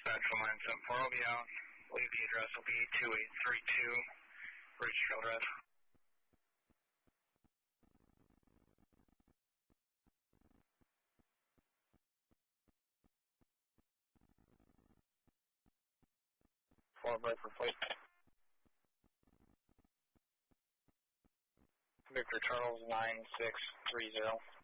dispatch from line 74 will be out. I believe the address will be 2832 Ridgefield Road. Breaker plate. Victor Charles 9630.